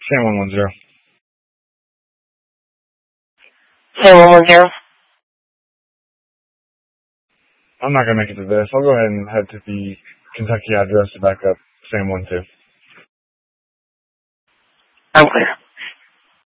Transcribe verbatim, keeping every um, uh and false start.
Sam one one zero. Sam one one zero. I'm not going to make it to this. I'll go ahead and head to the Kentucky address to back up Sam one two. I'm clear.